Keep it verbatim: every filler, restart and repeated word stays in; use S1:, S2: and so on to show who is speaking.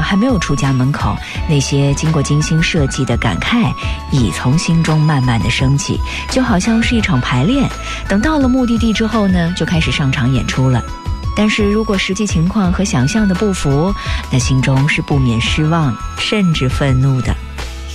S1: 还没有出家门口，那些经过精心设计的感慨已从心中慢慢的升起，就好像是一场排练，等到了目的地之后呢，就开始上场演出了。但是如果实际情况和想象的不符，那心中是不免失望甚至愤怒的。